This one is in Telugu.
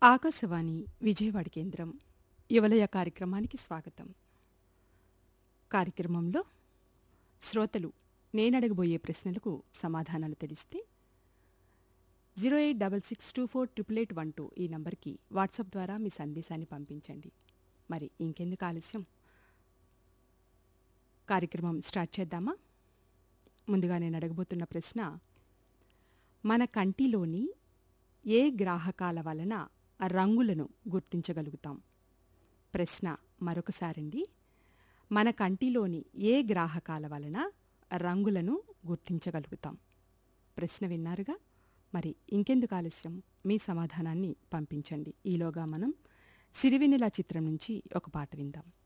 ఆకాశవాణి విజయవాడ కేంద్రం యువలయ కార్యక్రమానికి స్వాగతం. కార్యక్రమంలో శ్రోతలు నేనడగబోయే ప్రశ్నలకు సమాధానాలు తెలిస్తే 08662488812 ఈ నంబర్కి వాట్సాప్ ద్వారా మీ సందేశాన్ని పంపించండి. మరి ఇంకెందుకు ఆలస్యం, కార్యక్రమం స్టార్ట్ చేద్దామా? ముందుగా నేను అడగబోతున్న ప్రశ్న, మన కంటిలోని ఏ గ్రాహకాల వలన రంగులను గుర్తించగలుగుతాం? ప్రశ్న మరొకసారండి, మన కంటిలోని ఏ గ్రాహకాల వలన రంగులను గుర్తించగలుగుతాం? ప్రశ్న విన్నారుగా, మరి ఇంకెందుకు ఆలస్యం, మీ సమాధానాన్ని పంపించండి. ఈలోగా మనం సిరివెన్నెల చిత్రం నుంచి ఒక పాట విందాం.